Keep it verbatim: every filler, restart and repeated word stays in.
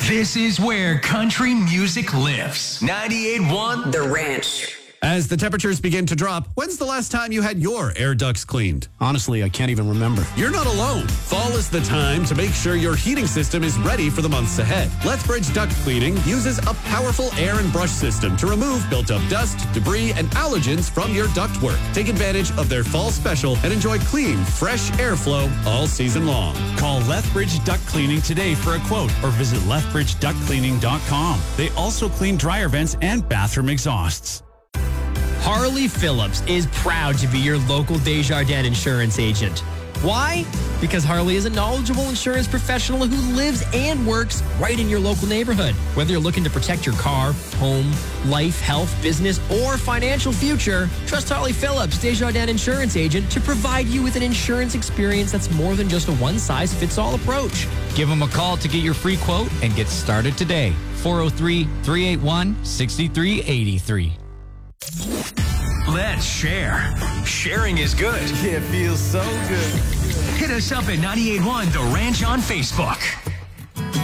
This is where country music lives. ninety-eight point one The Ranch. As the temperatures begin to drop, when's the last time you had your air ducts cleaned? Honestly, I can't even remember. You're not alone. Fall is the time to make sure your heating system is ready for the months ahead. Lethbridge Duct Cleaning uses a powerful air and brush system to remove built-up dust, debris, and allergens from your ductwork. Take advantage of their fall special and enjoy clean, fresh airflow all season long. Call Lethbridge Duct Cleaning today for a quote or visit lethbridge duct cleaning dot com. They also clean dryer vents and bathroom exhausts. Harley Phillips is proud to be your local Desjardins insurance agent. Why? Because Harley is a knowledgeable insurance professional who lives and works right in your local neighborhood. Whether you're looking to protect your car, home, life, health, business, or financial future, trust Harley Phillips, Desjardins insurance agent, to provide you with an insurance experience that's more than just a one-size-fits-all approach. Give them a call to get your free quote and get started today. four oh three, three eight one, six three eight three. Let's share. Sharing is good. It feels so good. Hit us up at ninety-eight point one The Ranch on Facebook.